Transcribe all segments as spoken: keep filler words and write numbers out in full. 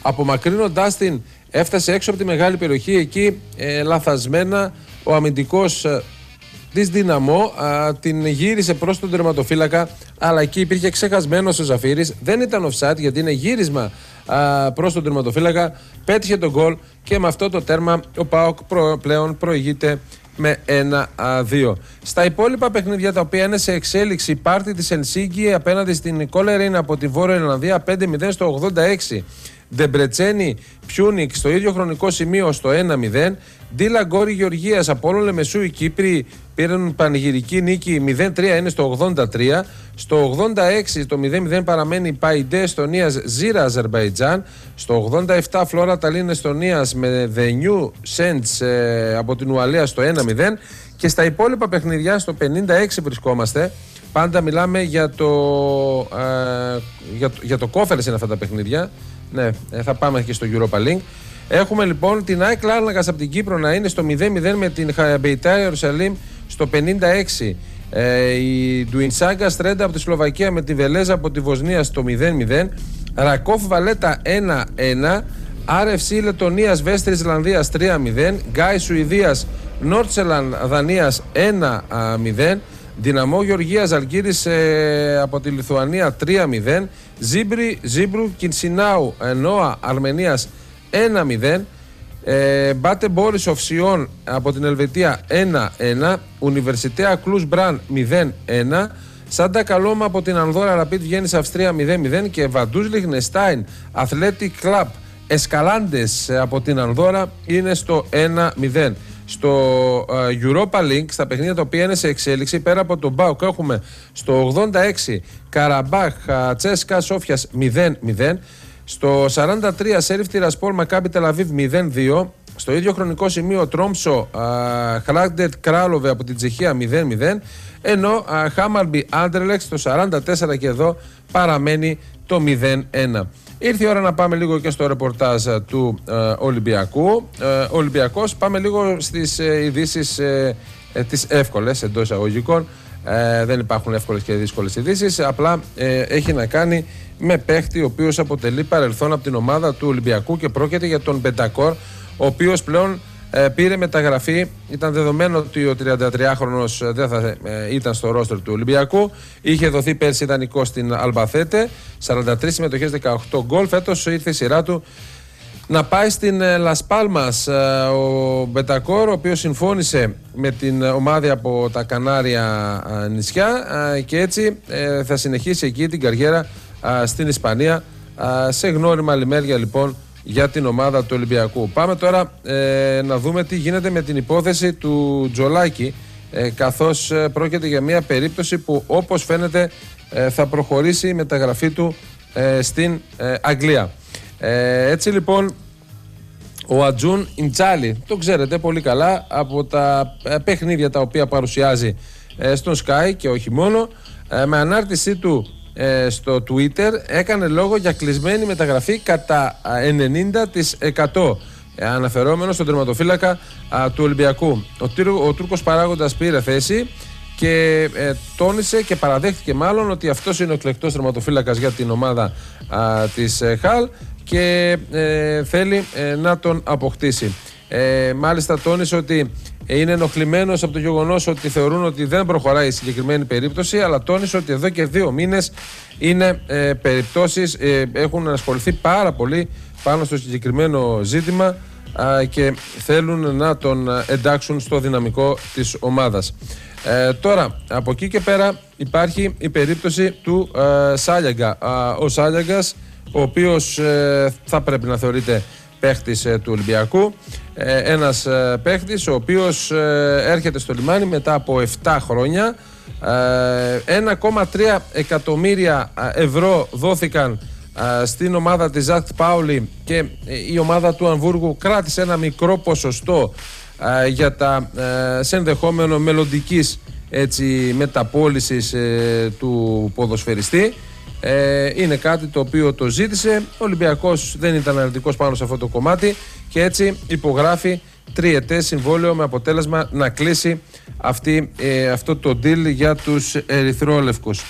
Απομακρύνοντάς την, έφτασε έξω από τη μεγάλη περιοχή. Εκεί ε, λαθασμένα ο αμυντικός ε, της Δυναμό α, την γύρισε προς τον τερματοφύλακα, αλλά εκεί υπήρχε ξεχασμένος ο Ζαφύρης. Δεν ήταν offside γιατί είναι γύρισμα α, προς τον τερματοφύλακα. Πέτυχε τον γκολ και με αυτό το τέρμα ο ΠΑΟΚ προ, πλέον προηγείται με ένα δύο. Στα υπόλοιπα παιχνίδια τα οποία είναι σε εξέλιξη, η πάρτι της Ελσίνκη απέναντι στην Κόλεριν από τη Βόρεια Ιρλανδία πέντε μηδέν στο ογδόντα έξι. Ντεμπρετσένη Πιούνικ στο ίδιο χρονικό σημείο στο ένα μηδέν. Ντίλα Γκόρι Γεωργίας από όλο Λεμεσού οι Κύπροι πήραν πανηγυρική νίκη μηδέν τρία, είναι στο ογδόντα τρία. Στο ογδόντα έξι το μηδέν μηδέν παραμένει Παϊντέ Εστονίας Ζήρα Αζερμπαϊτζάν. Στο ογδόντα επτά Φλόρα Ταλίν Εστονίας με The New Saints ε, από την Ουαλία στο ένα μηδέν. Και στα υπόλοιπα παιχνιδιά στο πενήντα έξι βρισκόμαστε. Πάντα μιλάμε για το, ε, για, για το κόφερες είναι αυτά τα παιχνίδια. Ναι, θα πάμε και στο Europa League. Έχουμε λοιπόν την ΑΕΚ Λάρνακας από την Κύπρο να είναι στο μηδέν μηδέν με την Μπεϊτάρ Ιερουσαλήμ στο πενήντα έξι. Ε, η Ντουινσάγκα Στρέντα από τη Σλοβακία με τη Βελέζα από τη Βοσνία στο μηδέν μηδέν. Ρακόφ Βαλέτα ένα ένα. αρ εφ σι Λετωνίας Βέστρη Ισλανδίας τρία μηδέν. Γκάι Σουηδίας Νόρτσελαν Δανίας ένα μηδέν. Δυναμό Γεωργίας Ζαλγκύρης ε, από τη Λιθουανία τρία μηδέν. Ζίμπρι, Ζίμπρου Κινσινάου Νόα Αρμενίας ένα μηδέν. ε, Μπάτε Μπόρις Οφσιών από την Ελβετία ένα ένα. Ουνιβερσιτέα Κλούς Μπραν μηδέν ένα. Σάντα Καλώμα από την Ανδόρα Ραπίτ Βιέννης Αυστρία μηδέν μηδέν. Και Βαντούς Λιχνεστάιν Athletic Club Εσκαλάντες από την Ανδόρα είναι στο ένα μηδέν. Στο uh, Europa League, στα παιχνίδια τα οποία είναι σε εξέλιξη, πέρα από τον ΠΑΟΚ έχουμε στο ογδόντα έξι Καραμπάχ Τσέσκα Σόφιας μηδέν μηδέν. Στο σαράντα τρία Σέριφ Τιρασπόλ Μακάμπι Τελαβίβ μηδέν δύο. Στο ίδιο χρονικό σημείο Τρόμψο Χλάγντετ Κράλοβε από την Τσεχία μηδέν μηδέν. Ενώ Χάμαρμπι Άντρελεξ στο σαράντα τέσσερα και εδώ παραμένει το μηδέν ένα. Ήρθε η ώρα να πάμε λίγο και στο ρεπορτάζ του ε, Ολυμπιακού. Ε, Ολυμπιακός, πάμε λίγο στις ε, ειδήσεις ε, ε, τις εύκολες εντός εισαγωγικών. Ε, δεν υπάρχουν εύκολες και δύσκολες ειδήσεις. Απλά ε, έχει να κάνει με παίχτη ο οποίος αποτελεί παρελθόν από την ομάδα του Ολυμπιακού και πρόκειται για τον Μπεντακόρ, ο οποίος πλέον ε, πήρε μεταγραφή. Ήταν δεδομένο ότι ο τριαντατριάχρονος δεν θα ε, ήταν στο ρόστερ του Ολυμπιακού. Είχε δοθεί πέρσι ιδανικό στην Αλμπαθέτε, σαράντα τρεις συμμετοχές, δεκαοκτώ γκολ. Φέτος ήρθε η σειρά του να πάει στην Λας Πάλμας ο Μπεντακόρ, ο οποίος συμφώνησε με την ομάδα από τα Κανάρια νησιά και έτσι θα συνεχίσει εκεί την καριέρα στην Ισπανία, σε γνώριμα λιμέρια λοιπόν για την ομάδα του Ολυμπιακού. Πάμε τώρα ε, να δούμε τι γίνεται με την υπόθεση του Τζολάκη, ε, καθώς ε, πρόκειται για μια περίπτωση που όπως φαίνεται ε, θα προχωρήσει η μεταγραφή του ε, στην ε, Αγγλία. Ε, έτσι λοιπόν ο Ατζούν Ιντσάλι, το ξέρετε πολύ καλά από τα ε, παιχνίδια τα οποία παρουσιάζει ε, στον Sky και όχι μόνο, ε, με ανάρτησή του Ε, στο Twitter έκανε λόγο για κλεισμένη μεταγραφή κατά ενενήντα τοις εκατό, ε, αναφερόμενο στον τερματοφύλακα α, του Ολυμπιακού. Ο, ο Τούρκος παράγοντας πήρε θέση και ε, τόνισε και παραδέχτηκε μάλλον ότι αυτός είναι ο εκλεκτός τερματοφύλακας για την ομάδα α, της ε, Χαλ και ε, θέλει ε, να τον αποκτήσει. Ε, μάλιστα τόνισε ότι είναι ενοχλημένος από το γεγονός ότι θεωρούν ότι δεν προχωράει η συγκεκριμένη περίπτωση, αλλά τόνισε ότι εδώ και δύο μήνες είναι ε, περιπτώσεις, ε, έχουν ασχοληθεί πάρα πολύ πάνω στο συγκεκριμένο ζήτημα α, και θέλουν να τον εντάξουν στο δυναμικό της ομάδας. Ε, τώρα, από εκεί και πέρα υπάρχει η περίπτωση του ε, Σάλιαγκα. Ο Σάλιαγκας, ο οποίος ε, θα πρέπει να θεωρείται παίχτης ε, του Ολυμπιακού, ε, ένας ε, παίχτης ο οποίος ε, έρχεται στο λιμάνι μετά από επτά χρόνια. ε, ένα κόμμα τρία εκατομμύρια ευρώ δόθηκαν ε, στην ομάδα της Ζαχτ Πάουλι και ε, η ομάδα του Αμβούργου κράτησε ένα μικρό ποσοστό ε, για τα ε, σε ενδεχόμενο μελλοντικής έτσι, μεταπώλησης ε, του ποδοσφαιριστή. Ε, είναι κάτι το οποίο το ζήτησε. Ο Ολυμπιακός δεν ήταν αρνητικός πάνω σε αυτό το κομμάτι και έτσι υπογράφει τριετές συμβόλαιο με αποτέλεσμα να κλείσει αυτή, ε, αυτό το deal για τους ερυθρόλευκους.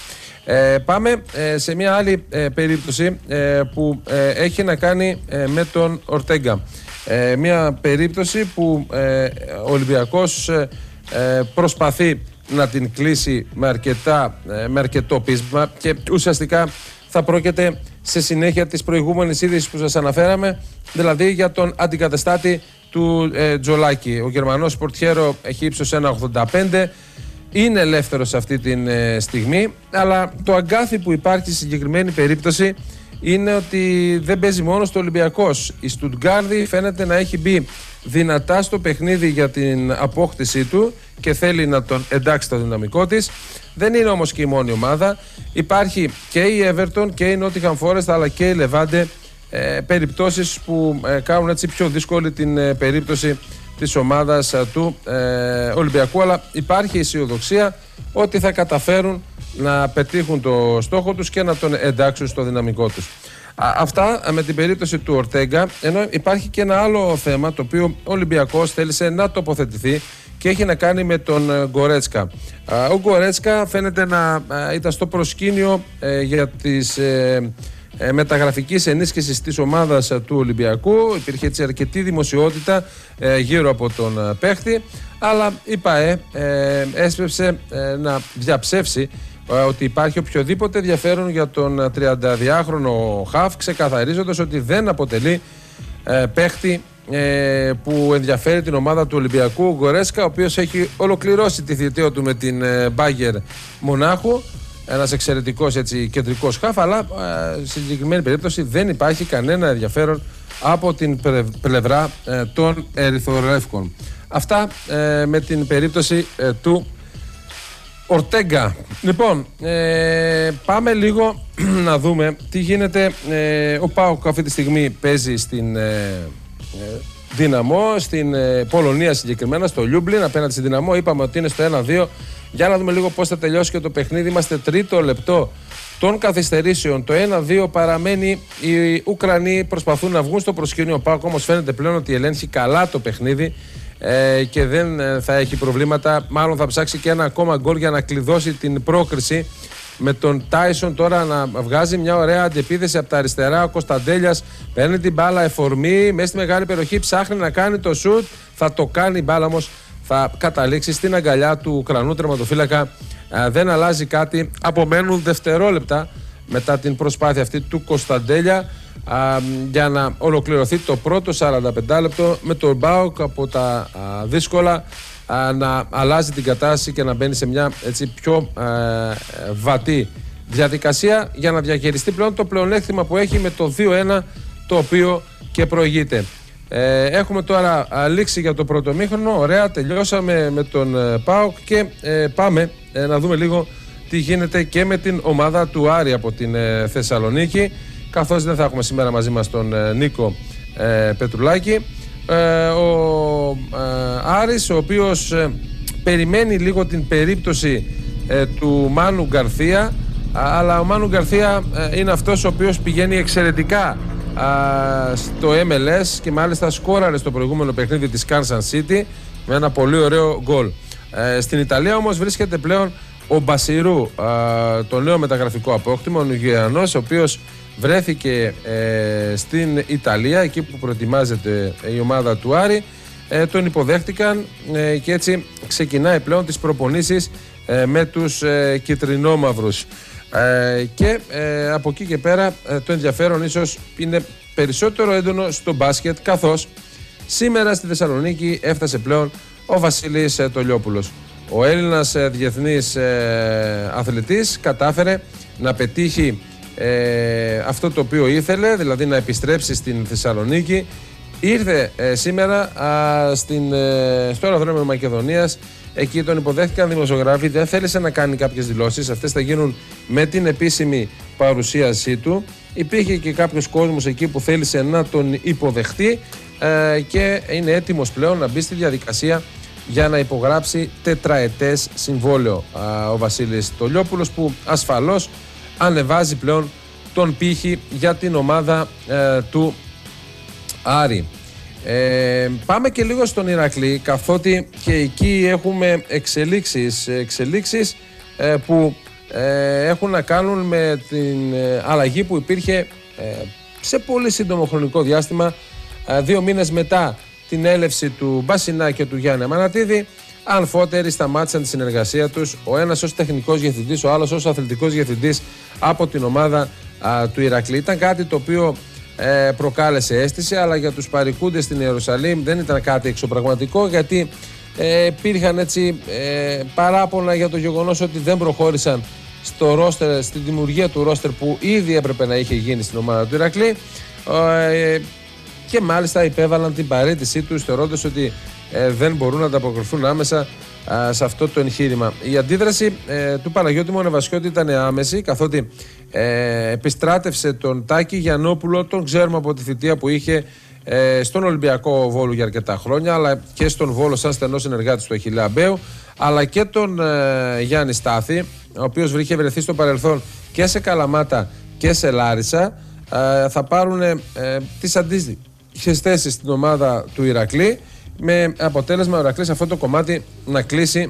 Ε, πάμε ε, σε μια άλλη ε, περίπτωση ε, που ε, έχει να κάνει ε, με τον Ορτέγκα. Ε, μια περίπτωση που ε, ο Ολυμπιακός ε, ε, προσπαθεί να την κλείσει με, αρκετά, ε, με αρκετό πείσμα και ουσιαστικά θα πρόκειται σε συνέχεια της προηγούμενης είδησης που σας αναφέραμε, δηλαδή για τον αντικαταστάτη του ε, Τζολάκη. Ο Γερμανός πορτιέρο έχει ύψος ένα ογδόντα πέντε, είναι ελεύθερος αυτή τη ε, στιγμή, αλλά το αγκάθι που υπάρχει στη συγκεκριμένη περίπτωση είναι ότι δεν παίζει μόνο στο Ολυμπιακός. Η Στουτγκάρδη φαίνεται να έχει μπει δυνατά στο παιχνίδι για την απόκτησή του και θέλει να τον εντάξει στο δυναμικό της. Δεν είναι όμως και η μόνη ομάδα. Υπάρχει και η Everton και η Nottingham Forest αλλά και η Levante, ε, περιπτώσεις που ε, κάνουν έτσι πιο δύσκολη την ε, περίπτωση της ομάδας ε, του ε, Ολυμπιακού, αλλά υπάρχει αισιοδοξία ότι θα καταφέρουν να πετύχουν το στόχο τους και να τον εντάξουν στο δυναμικό τους. Α, αυτά με την περίπτωση του Ορτέγκα, ενώ υπάρχει και ένα άλλο θέμα το οποίο ο Ολυμπιακός θέλησε να τοποθετηθεί και έχει να κάνει με τον Γκορέτσκα. Α, ο Γκορέτσκα φαίνεται να α, ήταν στο προσκήνιο ε, για τις ε, ε, μεταγραφικής ενίσχυσης της ομάδας ε, του Ολυμπιακού. Υπήρχε έτσι αρκετή δημοσιότητα ε, γύρω από τον ε, παίχτη, αλλά η ΠΑΕ ε, έσπευσε ε, να διαψεύσει ότι υπάρχει οποιοδήποτε ενδιαφέρον για τον τριανταδυάχρονο χαφ, ξεκαθαρίζοντας ότι δεν αποτελεί ε, παίχτη ε, που ενδιαφέρει την ομάδα του Ολυμπιακού. Ο Γκορέσκα, ο οποίος έχει ολοκληρώσει τη θητεία του με την ε, Μπάγερ Μονάχου, ένας εξαιρετικός έτσι, κεντρικός χαφ, αλλά ε, σε συγκεκριμένη περίπτωση δεν υπάρχει κανένα ενδιαφέρον από την πλευρά ε, των ερυθρολεύκων. Αυτά ε, με την περίπτωση ε, του Ορτέγκα. Λοιπόν, ε, πάμε λίγο να δούμε τι γίνεται. Ε, ο ΠΑΟΚ αυτή τη στιγμή παίζει στην ε, ε, Δύναμο, στην ε, Πολωνία συγκεκριμένα, στο Λιούμπλιν απέναντι στη Δύναμο. Είπαμε ότι είναι στο ένα δύο. Για να δούμε λίγο πώς θα τελειώσει και το παιχνίδι. Είμαστε τρίτο λεπτό των καθυστερήσεων. Το ένα δύο παραμένει. Οι Ουκρανοί προσπαθούν να βγουν στο προσκήνιο. Ο ΠΑΟΚ όμως φαίνεται πλέον ότι ελέγχει καλά το παιχνίδι ε, και δεν ε, θα έχει προβλήματα. Μάλλον θα ψάξει και ένα ακόμα γκολ για να κλειδώσει την πρόκριση, με τον Τάισον τώρα να βγάζει μια ωραία αντεπίθεση από τα αριστερά. Ο Κωνσταντέλιας παίρνει την μπάλα εφορμή μέσα στη μεγάλη περιοχή, ψάχνει να κάνει το σουτ, θα το κάνει, η μπάλα όμως θα καταλήξει στην αγκαλιά του Ουκρανού τερματοφύλακα. ε, δεν αλλάζει κάτι, απομένουν δευτερόλεπτα μετά την προσπάθεια αυτή του Κωνσταντέλια α, για να ολοκληρωθεί το πρώτο σαράντα πέντε λεπτό, με τον ΠΑΟΚ από τα α, δύσκολα α, να αλλάζει την κατάσταση και να μπαίνει σε μια έτσι, πιο α, βατή διαδικασία για να διαχειριστεί πλέον το πλεονέκτημα που έχει με το δύο ένα, το οποίο και προηγείται. Ε, έχουμε τώρα α, λήξη για το πρώτο μήχρονο. Ωραία, τελειώσαμε με τον ε, ΠΑΟΚ και ε, πάμε ε, να δούμε λίγο τι γίνεται και με την ομάδα του Άρη από την ε, Θεσσαλονίκη, καθώς δεν θα έχουμε σήμερα μαζί μας τον ε, Νίκο ε, Πετρουλάκη. Ε, ο ε, Άρης, ο οποίος ε, περιμένει λίγο την περίπτωση ε, του Μάνου Γκαρθία, αλλά ο Μάνου Γκαρθία ε, είναι αυτός ο οποίος πηγαίνει εξαιρετικά α, στο εμ ελ ες και μάλιστα σκόραρε στο προηγούμενο παιχνίδι της Kansas City με ένα πολύ ωραίο γκολ. Ε, στην Ιταλία όμως βρίσκεται πλέον ο Μπασιρού, α, το νέο μεταγραφικό απόκτημα, ο Νιγηριανός, ο οποίος βρέθηκε ε, στην Ιταλία, εκεί που προετοιμάζεται η ομάδα του Άρη. Ε, τον υποδέχτηκαν ε, και έτσι ξεκινάει πλέον τις προπονήσεις ε, με τους ε, κιτρινόμαυρους. Ε, και ε, από εκεί και πέρα ε, το ενδιαφέρον ίσως είναι περισσότερο έντονο στο μπάσκετ, καθώς σήμερα στη Θεσσαλονίκη έφτασε πλέον ο Βασίλης ε, Τολιόπουλος. Ο Έλληνας ε, διεθνής ε, αθλητής κατάφερε να πετύχει ε, αυτό το οποίο ήθελε, δηλαδή να επιστρέψει στην Θεσσαλονίκη. Ήρθε ε, σήμερα α, στην, ε, στο αεροδρόμιο Μακεδονίας. Εκεί τον υποδέχτηκαν δημοσιογράφοι. Δεν θέλησε να κάνει κάποιες δηλώσεις. Αυτές θα γίνουν με την επίσημη παρουσίασή του. Υπήρχε και κάποιος κόσμος εκεί που θέλησε να τον υποδεχτεί ε, και είναι έτοιμος πλέον να μπει στη διαδικασία για να υπογράψει τετραετές συμβόλαιο α, ο Βασίλης Τολιόπουλος, που ασφαλώς ανεβάζει πλέον τον πύχη για την ομάδα ε, του Άρη. Ε, πάμε και λίγο στον Ηρακλή, καθότι και εκεί έχουμε εξελίξεις, εξελίξεις ε, που ε, έχουν να κάνουν με την ε, αλλαγή που υπήρχε ε, σε πολύ σύντομο χρονικό διάστημα, ε, δύο μήνες μετά την έλευση του Μπασινά και του Γιάννη Αμανατίδη. Αμφότεροι σταμάτησαν τη συνεργασία τους, ο ένας ως τεχνικός διευθυντής, ο άλλος ως αθλητικός διευθυντής από την ομάδα α, του Ηρακλή. Ήταν κάτι το οποίο ε, προκάλεσε αίσθηση, αλλά για τους παρικούντες στην Ιερουσαλήμ δεν ήταν κάτι εξωπραγματικό, γιατί ε, υπήρχαν έτσι ε, παράπονα για το γεγονός ότι δεν προχώρησαν στο ρόστερ, στην δημιουργία του ρόστερ που ήδη έπρεπε να είχε γίνει στην ομάδα του Ηρακλή, ε, και μάλιστα υπέβαλαν την παραίτησή τους, θεωρώντας ότι ε, δεν μπορούν να ανταποκριθούν άμεσα α, σε αυτό το εγχείρημα. Η αντίδραση ε, του Παναγιώτη Μονεβασιώτη ήταν άμεση, καθότι ε, επιστράτευσε τον Τάκη Γιαννόπουλο, τον ξέρουμε από τη θητεία που είχε ε, στον Ολυμπιακό Βόλου για αρκετά χρόνια, αλλά και στον Βόλο σαν στενός συνεργάτης του Αχιλλέα Μπέου, αλλά και τον ε, Γιάννη Στάθη, ο οποίος είχε βρεθεί στο παρελθόν και σε Καλαμάτα και σε Λάρισα. Ε, θα πάρουν ε, τις αντίστοιχες θέσεις στην ομάδα του Ηρακλή, με αποτέλεσμα ο Ηρακλής αυτό το κομμάτι να κλείσει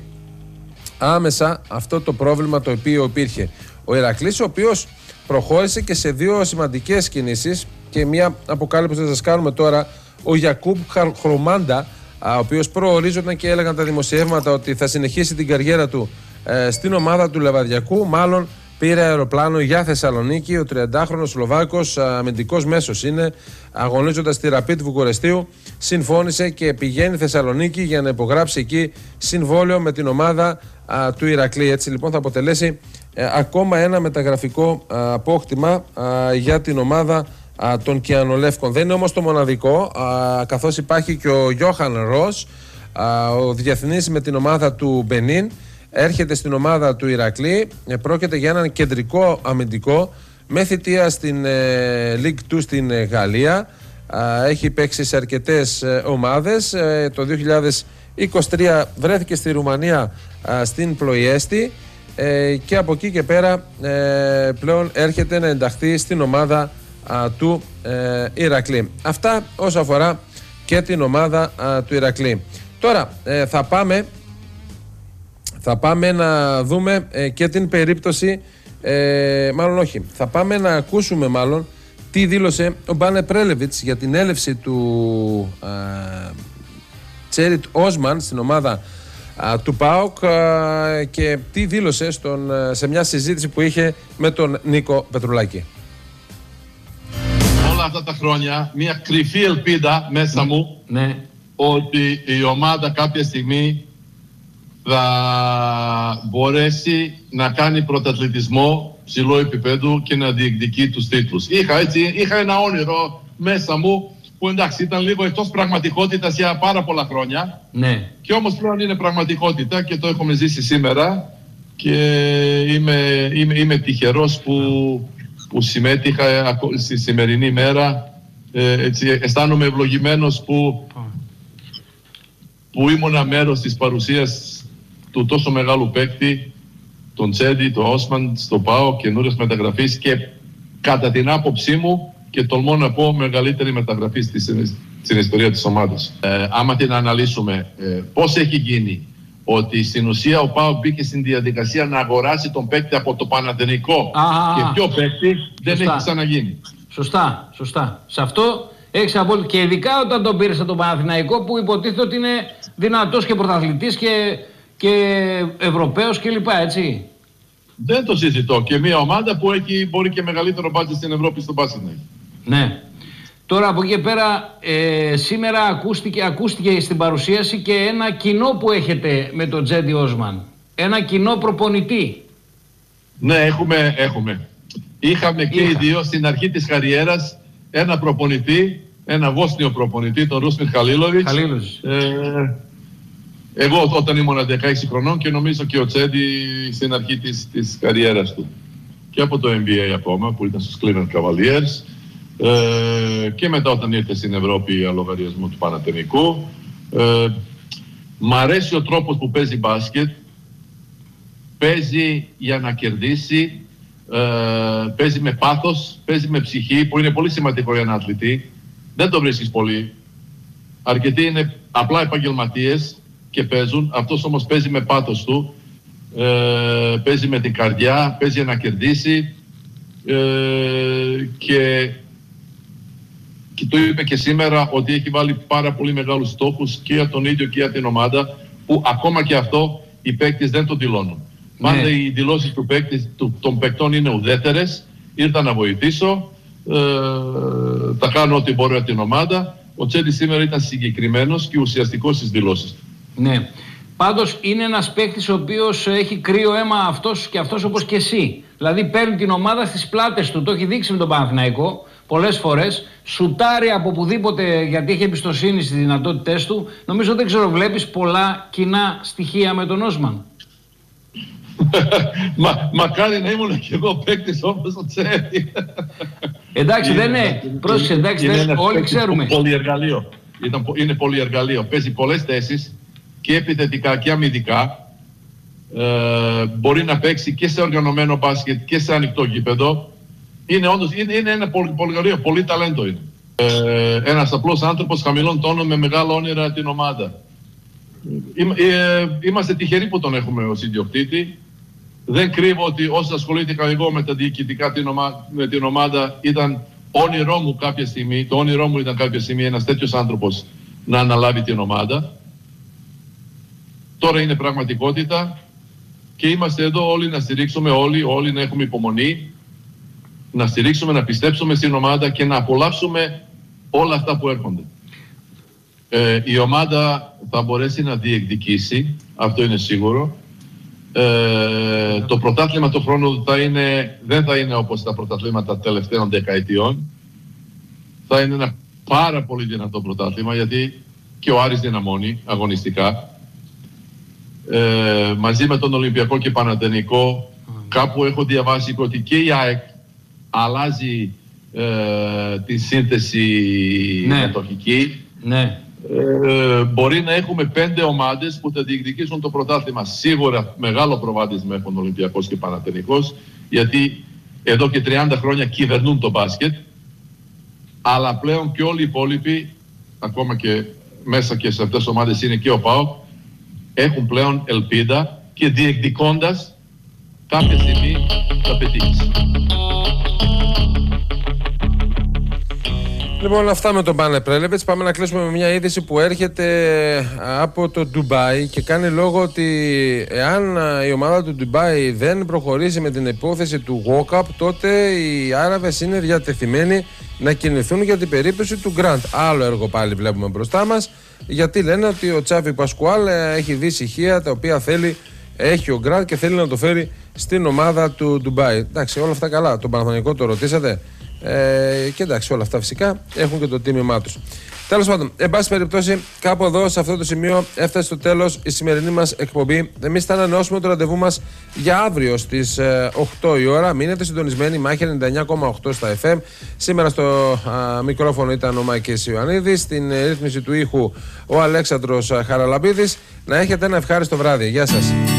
άμεσα αυτό το πρόβλημα το οποίο υπήρχε. Ο Ηρακλής, ο οποίος προχώρησε και σε δύο σημαντικές κινήσεις, και μία αποκάλυψη θα σας κάνουμε τώρα. Ο Γιακούμπ Χρομάντα, ο οποίος προορίζονταν και έλεγαν τα δημοσιεύματα ότι θα συνεχίσει την καριέρα του ε, στην ομάδα του Λεβαδιακού, μάλλον πήρε αεροπλάνο για Θεσσαλονίκη. Ο τριαντάχρονος Σλοβάκος αμυντικός μέσος είναι, αγωνίζοντας στη Ραπίτ Βουκουρεστίου, συμφώνησε και πηγαίνει Θεσσαλονίκη για να υπογράψει εκεί συμβόλαιο με την ομάδα α, του Ηρακλή. Έτσι λοιπόν θα αποτελέσει ε, ακόμα ένα μεταγραφικό α, απόκτημα α, για την ομάδα α, των Κιανολεύκων. Δεν είναι όμως το μοναδικό, α, καθώς υπάρχει και ο Γιώχαν Ρος, α, ο διεθνής με την ομάδα του Μπενίν. Έρχεται στην ομάδα του Ηρακλή, πρόκειται για έναν κεντρικό αμυντικό με θητεία στην ε, League δύο στην ε, Γαλλία. Α, έχει παίξει σε αρκετές ε, ομάδες. Ε, το δύο χιλιάδες είκοσι τρία βρέθηκε στη Ρουμανία, α, στην Πλοϊέστη, ε, και από εκεί και πέρα ε, πλέον έρχεται να ενταχθεί στην ομάδα α, του ε, Ηρακλή. Αυτά όσο αφορά και την ομάδα α, του Ηρακλή. Τώρα ε, θα πάμε Θα πάμε να δούμε ε, και την περίπτωση, ε, μάλλον όχι, θα πάμε να ακούσουμε μάλλον τι δήλωσε ο Μπάνε Πρέλεβιτς για την έλευση του ε, Τσέριτ Όσμαν στην ομάδα ε, του ΠΑΟΚ, ε, και τι δήλωσε στον, σε μια συζήτηση που είχε με τον Νίκο Πετρουλάκη. Όλα αυτά τα χρόνια μια κρυφή ελπίδα μέσα μου, ναι, ότι η ομάδα κάποια στιγμή θα μπορέσει να κάνει πρωταθλητισμό ψηλό επίπεδου και να διεκδικεί τους τίτλους. Είχα, έτσι, είχα ένα όνειρο μέσα μου που εντάξει ήταν λίγο εκτός πραγματικότητας για πάρα πολλά χρόνια. Ναι. Και όμως πλέον είναι πραγματικότητα και το έχουμε ζήσει σήμερα και είμαι, είμαι, είμαι τυχερός που, που συμμέτειχα στη σημερινή μέρα. Ε, έτσι, αισθάνομαι ευλογημένος που, που ήμουνα μέρος της παρουσίας του τόσο μεγάλου παίκτη, τον Τσέντι, τον Όσμαν, στο ΠΑΟ, καινούριας μεταγραφής και κατά την άποψή μου, και τολμώ να πω, μεγαλύτερη μεταγραφή στη, στην ιστορία της ομάδας. Ε, άμα την αναλύσουμε, ε, πώς έχει γίνει ότι στην ουσία ο ΠΑΟ μπήκε στην διαδικασία να αγοράσει τον παίκτη από το Παναθηναϊκό και ποιο παίκτη δεν έχει ξαναγίνει. Σωστά, σωστά. Σε αυτό έχεις απόλυτα, και ειδικά όταν τον πήρες από τον Παναθηναϊκό που υποτίθεται ότι είναι δυνατός και πρωταθλητής και και Ευρωπαίος και λοιπά, έτσι. Δεν το συζητώ. Και μια ομάδα που έχει μπορεί και μεγαλύτερο μπάτζετ στην Ευρώπη στο μπάσκετ. Ναι. Τώρα από εκεί και πέρα, ε, σήμερα ακούστηκε, ακούστηκε στην παρουσίαση και ένα κοινό που έχετε με τον Τσέντι Όσμαν. Ένα κοινό προπονητή. Ναι, έχουμε. έχουμε. Είχαμε και οι δύο στην αρχή της καριέρας ένα προπονητή, ένα Βόσνιο προπονητή, τον Ρούσμιρ Χαλίλοβιτς. Ε, Εγώ όταν ήμουν δεκαέξι χρονών και νομίζω και ο Τσέντι στην αρχή της, της καριέρας του. Και από το N B A ακόμα που ήταν στους Cleveland Cavaliers, ε, και μετά όταν ήρθε στην Ευρώπη για λογαριασμό του Παναθηναϊκού. Ε, μ' αρέσει ο τρόπος που παίζει μπάσκετ, παίζει για να κερδίσει, ε, παίζει με πάθος, παίζει με ψυχή που είναι πολύ σημαντικό για έναν αθλητή. Δεν το βρίσκεις πολύ. Αρκετοί είναι απλά επαγγελματίες και παίζουν, αυτός όμως παίζει με πάθος του, ε, παίζει με την καρδιά, παίζει να κερδίσει ε, και, και το είπε και σήμερα ότι έχει βάλει πάρα πολύ μεγάλους στόχους και για τον ίδιο και για την ομάδα, που ακόμα και αυτό οι παίκτες δεν το δηλώνουν. Ναι. Πάντα οι δηλώσεις του παίκτης, του, των παικτών είναι ουδέτερες. Ήρθα να βοηθήσω, ε, θα κάνω ό,τι μπορώ για την ομάδα. Ο Τσέντι σήμερα ήταν συγκεκριμένος και ουσιαστικός στις δηλώσεις του. Ναι. Πάντως είναι ένας παίκτης ο οποίος έχει κρύο αίμα, αυτός και αυτός όπως και εσύ. Δηλαδή παίρνει την ομάδα στις πλάτες του, το έχει δείξει με τον Παναθηναϊκό πολλές φορές. Σουτάρει από οπουδήποτε γιατί έχει εμπιστοσύνη στις δυνατότητές του. Νομίζω, δεν ξέρω, βλέπεις πολλά κοινά στοιχεία με τον Όσμαν. Μα, μακάρι να ήμουν και εγώ παίκτης όπως ο Τσέντι. Εντάξει, δεν είναι. Πρόσεξε, εντάξει, είναι δεν, όλοι ξέρουμε. Πολυεργαλείο. Ήταν, είναι πολυεργαλείο. Παίζει πολλές θέσεις και επιθετικά και αμυντικά. Ε, μπορεί να παίξει και σε οργανωμένο μπάσκετ και σε ανοιχτό γήπεδο. Είναι όντως είναι, είναι ένα πολυεργαλείο. Πολύ ταλέντο είναι. Ε, ένας απλός άνθρωπος χαμηλών τόνων με μεγάλα όνειρα την ομάδα. Είμαστε τυχεροί που τον έχουμε ως ιδιοκτήτη. Δεν κρύβω ότι όσο ασχολήθηκα εγώ με τα διοικητικά την ομα... με την ομάδα, ήταν όνειρό μου κάποια στιγμή, το όνειρό μου ήταν κάποια στιγμή ένας τέτοιος άνθρωπος να αναλάβει την ομάδα. Τώρα είναι πραγματικότητα και είμαστε εδώ όλοι να στηρίξουμε, όλοι, όλοι να έχουμε υπομονή, να στηρίξουμε, να πιστέψουμε στην ομάδα και να απολαύσουμε όλα αυτά που έρχονται. Ε, η ομάδα θα μπορέσει να διεκδικήσει, αυτό είναι σίγουρο. Ε, το πρωτάθλημα του χρόνου θα είναι, δεν θα είναι όπως τα πρωταθλήματα τελευταίων δεκαετιών. Θα είναι ένα πάρα πολύ δυνατό πρωτάθλημα, γιατί και ο Άρης δυναμώνει αγωνιστικά. Ε, μαζί με τον Ολυμπιακό και Παναθηναϊκό, κάπου έχω διαβάσει ότι και η ΑΕΚ αλλάζει ε, τη σύνθεση ναι. μετοχική. Ναι. Ε, μπορεί να έχουμε πέντε ομάδες που θα διεκδικήσουν το πρωτάθλημα. Σίγουρα μεγάλο προβάδισμα έχουν Ολυμπιακός και Παναθηναϊκός, γιατί εδώ και τριάντα χρόνια κυβερνούν το μπάσκετ, αλλά πλέον και όλοι οι υπόλοιποι, ακόμα και μέσα και σε αυτές τις ομάδες είναι και ο ΠΑΟΚ, έχουν πλέον ελπίδα και διεκδικώντας κάποια στιγμή θα πετύχεις. Λοιπόν, αυτά με τον Πάνε Πρέλεβιτς. Πάμε να κλείσουμε με μια είδηση που έρχεται από το Ντουμπάι και κάνει λόγο ότι εάν η ομάδα του Ντουμπάι δεν προχωρήσει με την υπόθεση του walk-up, τότε οι Άραβες είναι διατεθειμένοι να κινηθούν για την περίπτωση του Γκραντ. Άλλο έργο πάλι βλέπουμε μπροστά μας, γιατί λένε ότι ο Τσάβι Πασκουάλ έχει δει στοιχεία τα οποία θέλει, έχει ο Γκραντ και θέλει να το φέρει στην ομάδα του Ντουμπάι. Εντάξει, όλα αυτά καλά. Τον Παναθηναϊκό το ρωτήσατε. Ε, και εντάξει, όλα αυτά φυσικά έχουν και το τίμημά τους. Τέλος πάντων, εν πάση περιπτώσει, κάπου εδώ σε αυτό το σημείο έφτασε στο τέλος η σημερινή μας εκπομπή. Εμείς θα ανανεώσουμε το ραντεβού μας για αύριο στις ε, οκτώ η ώρα. Μείνετε συντονισμένοι, Μάχη ενενήντα εννιά κόμμα οκτώ στα εφ εμ. Σήμερα στο α, μικρόφωνο ήταν ο Μάκης Ιωαννίδης, στην ε, ρύθμιση του ήχου ο Αλέξανδρος Χαραλαμπίδης. Να έχετε ένα ευχάριστο βράδυ. Γεια σας.